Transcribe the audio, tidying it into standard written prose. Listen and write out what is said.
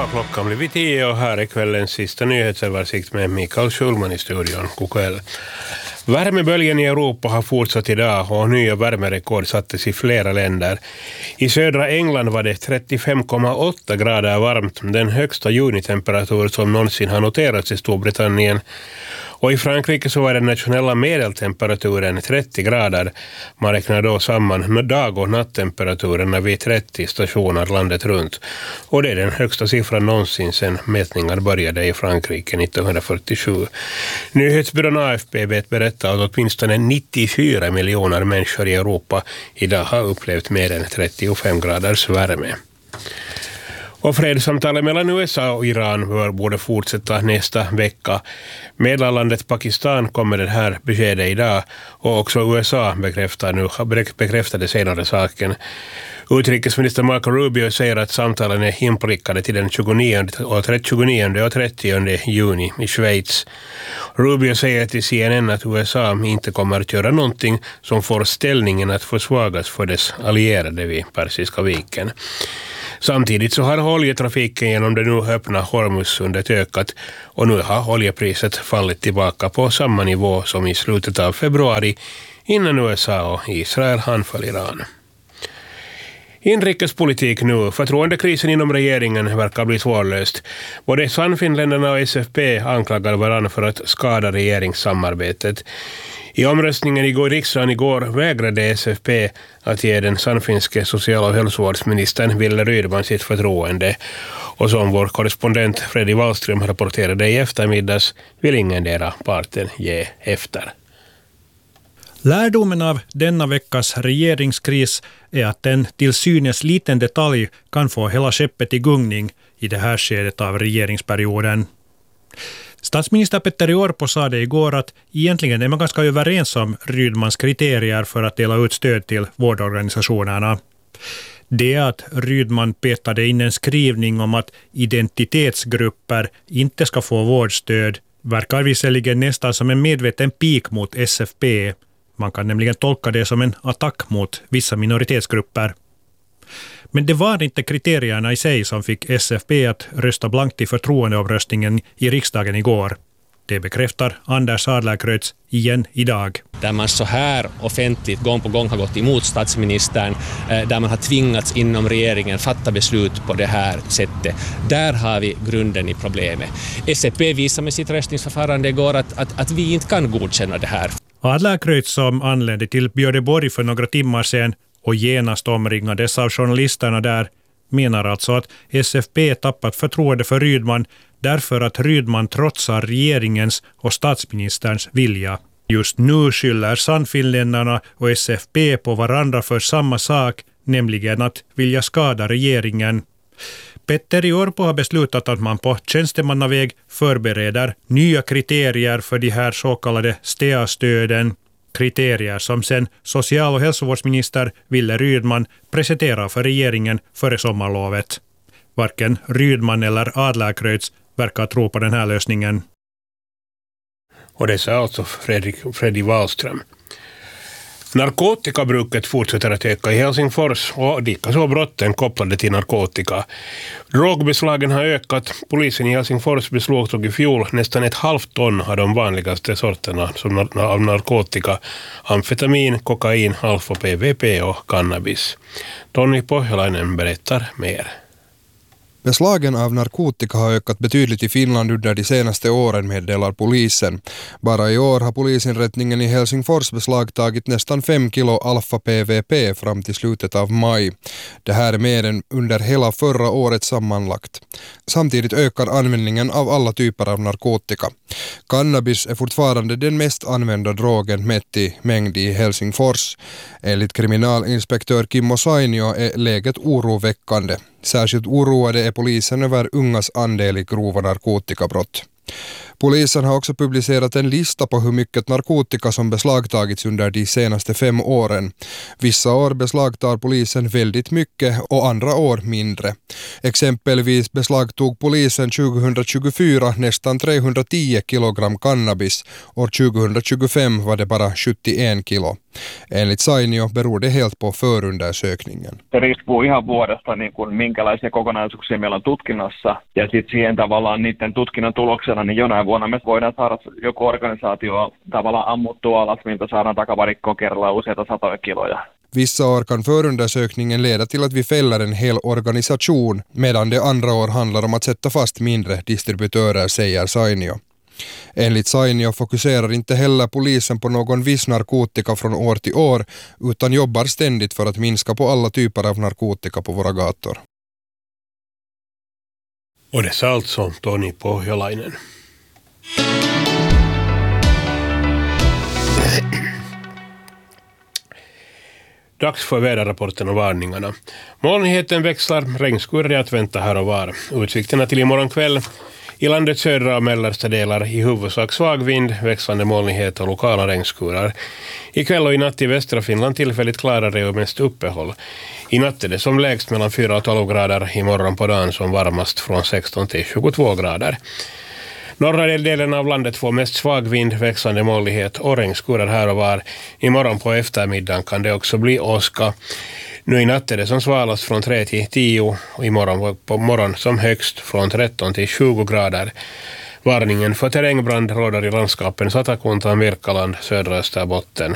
Ja, klockan blir 10 och här är kvällens sista nyhetsöversikt med Mikael Schulman i studion. God kväll. Värmeböljen i Europa har fortsatt idag och nya värmerekord sattes i flera länder. I södra England var det 35,8 grader varmt, den högsta junitemperatur som någonsin har noterats i Storbritannien. Och i Frankrike så var den nationella medeltemperaturen 30 grader. Man räknar då samman dag- och natttemperaturen vid 30 stationer landet runt. Och det är den högsta siffran någonsin sedan mätningar började i Frankrike 1947. Nyhetsbyrån AFP berättar att åtminstone 94 miljoner människor i Europa idag har upplevt mer än 35 graders värme. Och fredssamtalet mellan USA och Iran borde fortsätta nästa vecka. Medlandet Pakistan kommer det här beskedet idag och också USA bekräftade senare saken. Utrikesminister Marco Rubio säger att samtalen är inprickade till den 29 och 30 juni i Schweiz. Rubio säger till CNN att USA inte kommer att göra någonting som får ställningen att försvagas för dess allierade vid Persiska viken. Samtidigt så har oljetrafiken genom det nu öppna Hormuzsundet ökat och nu har oljepriset fallit tillbaka på samma nivå som i slutet av februari innan USA och Israel anföll Iran. Inrikespolitik nu. Förtroendekrisen inom regeringen verkar bli svårlöst. Både Sannfinländarna och SFP anklagar varandra för att skada regeringssamarbetet. I omröstningen i riksdagen igår vägrade SFP att ge den sannfinske social- och hälsovårdsministern Wille Rydman sitt förtroende. Och som vår korrespondent Freddy Wallström rapporterade i eftermiddags vill ingendera parten ge efter. Lärdomen av denna veckas regeringskris är att en till synes liten detalj kan få hela skeppet i gungning i det här skedet av regeringsperioden. Statsminister Petteri Orpo sa det igår att egentligen är man ganska överens om Rydmans kriterier för att dela ut stöd till vårdorganisationerna. Det är att Rydman petade in en skrivning om att identitetsgrupper inte ska få vårdstöd verkar visserligen nästan som en medveten pik mot SFP. Man kan nämligen tolka det som en attack mot vissa minoritetsgrupper. Men det var inte kriterierna i sig som fick SFP att rösta blankt i förtroendeomröstningen i riksdagen igår. Det bekräftar Anders Adlercreutz igen idag. Där man så här offentligt gång på gång har gått emot statsministern, där man har tvingats inom regeringen fatta beslut på det här sättet. Där har vi grunden i problemet. SFP visar med sitt röstningsförfarande igår att vi inte kan godkänna det här. Adlercreutz som anlände till Björneborg för några timmar sedan och genast omringades av journalisterna där menar alltså att SFP tappat förtroende för Rydman därför att Rydman trotsar regeringens och statsministerns vilja. Just nu skyller Sannfinländarna och SFP på varandra för samma sak, nämligen att vilja skada regeringen. Petteri Orpo har beslutat att man på tjänstemannaväg förbereder nya kriterier för de här så kallade STEA-stöden. Kriterier som sen social- och hälsovårdsminister Wille Rydman presenterar för regeringen före sommarlovet. Varken Rydman eller Adlercreutz verkar tro på den här lösningen. Och det sa alltså Freddy Wallström. Narkotikabruket fortsätter att öka i Helsingfors och likaså brotten kopplade till narkotika. Drogbeslagen har ökat. Polisen i Helsingfors beslagtog i fjol nästan 1,5 ton av de vanligaste sorterna av narkotika. Amfetamin, kokain, alfa-PVP och cannabis. Tony Pohjolainen berättar mer. Beslagen av narkotika har ökat betydligt i Finland under de senaste åren, meddelar polisen. Bara i år har polisinrättningen i Helsingfors beslagtagit nästan 5 kilo alfa-PVP fram till slutet av maj. Det här är mer än under hela förra året sammanlagt. Samtidigt ökar användningen av alla typer av narkotika. Cannabis är fortfarande den mest använda drogen mätt i mängd i Helsingfors. Enligt kriminalinspektör Kimmo Sainio är läget oroväckande. Särskilt oroade är polisen över ungas andel i grova narkotikabrott. Polisen har också publicerat en lista på hur mycket narkotika som beslagtagits under de senaste 5 åren. Vissa år beslagtar polisen väldigt mycket och andra år mindre. Exempelvis beslagtog polisen 2024 nästan 310 kilogram cannabis. År 2025 var det bara 71 kilo. Enligt Sainio beror det helt på förundersökningen. Se riippuu ihan vuodesta, niin kuin minkälaisia kokonaisuuksia meillä on tutkinnassa. Ja sitten siihen tavallaan niiden tutkinnan tuloksena, niin jonain vuonna me voidaan saada joku organisaatio tavallaan ammuttua alas, miltä saadaan takavarikkoa kerralla useita satoja kiloja. Vissa år kan förundersökningen leda till att vi fäller en hel organisation, medan det andra år handlar om att sätta fast mindre distributörer, säger Sainio. Enligt Sainio fokuserar inte heller polisen på någon viss narkotika från år till år, utan jobbar ständigt för att minska på alla typer av narkotika på våra gator. Och det sa alltså Toni Pohjolainen. Dags för väderrapporten och varningarna. Molnigheten växlar, regnskurar är att vänta här och var. Utsikterna till imorgon kväll. I landets södra och mellersta delar i huvudsak svag vind, växlande molnighet och lokala regnskurar. Ikväll och i natt i västra Finland tillfälligt klarare och mest uppehåll. I natt är det som lägst mellan 4 och 12 grader, imorgon på dagen som varmast från 16 till 22 grader. Norra delen av landet får mest svag vind, växlande molnighet och regnskurar här och var. Imorgon på eftermiddagen kan det också bli åska. Nu i natt är det som svalast från 3 till 10 och imorgon på morgon som högst från 13 till 20 grader. Varningen för terrängbrand råder i landskapen Satakunta, Mirkaland, södra Österbotten,